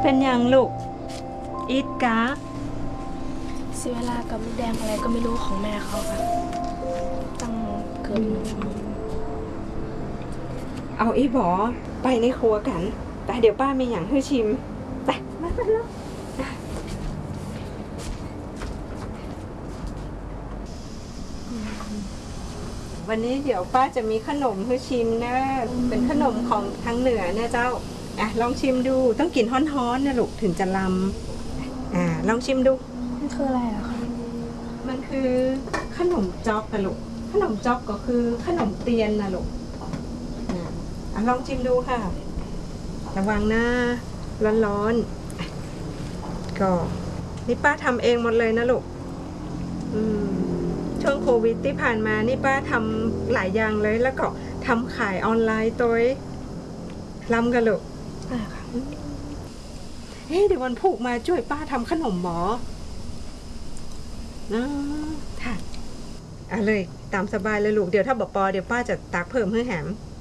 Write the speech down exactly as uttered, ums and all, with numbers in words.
เป็นยังลูกอีทกาเสียเวลากับลูกแดงอะไรก็ไม่รู้ของแม่เขาค่ะตั้งเกือบหนึ่งชั่วโมงเอาอีบอไปในครัวกันแต่เดี๋ยวป้ามีอย่างให้ชิมไปมาไปแล้ววันนี้เดี๋ยวป้าจะมีขนมให้ชิมนะเป็นขนมของทางเหนือนะเจ้าอ่ะลองชิมดูต้องกินฮ้อนๆนะลูกถึงจะลำอ่าลองชิมดูมันคืออะไรอะคะมันคือขนมจ๊อกนะลูกขนมจ๊อกก็คือขนมเตียนนะลูกอ่าอ่ะลองชิมดูค่ะระวังนะร้อนๆก็นี่ป้าทำเองหมดเลยนะลูกอืมช่วงโควิดที่ผ่านมานี่ป้าทำหลายอย่างเลยแล้วก็ทำขายออนไลน์ตัวลำกันลูกอ่าค่ะเฮ้ยเดี๋ยววันผูกมาช่วยป้าทำขนมหมอนะค่ะอ่ะเลยตามสบายเลยลูกเดี๋ยวถ้าบอกปอเดี๋ยวป้าจะตักเพิ่มให้แหม